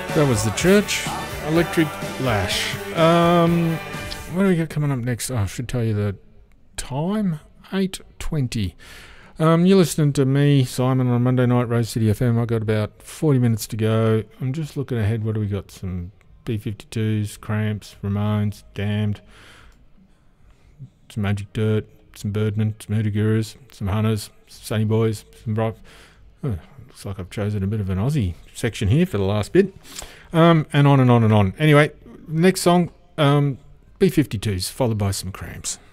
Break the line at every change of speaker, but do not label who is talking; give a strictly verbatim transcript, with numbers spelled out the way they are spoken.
That was The Church, Electric Lash. Um, what do we got coming up next? Oh, I should tell you the time, eight twenty. Um, you're listening to me, Simon, on Monday Night Rose City F M. I've got about forty minutes to go. I'm just looking ahead. What do we got? Some B fifty-twos, Cramps, Ramones, Damned, some Magic Dirt, some Birdmen, some Hoodoo Gurus, some Hunters, some Sunny Boys, some Rock. Oh, looks like I've chosen a bit of an Aussie section here for the last bit. Um, and on and on and on. Anyway, next song, um, B fifty-twos, followed by some Cramps.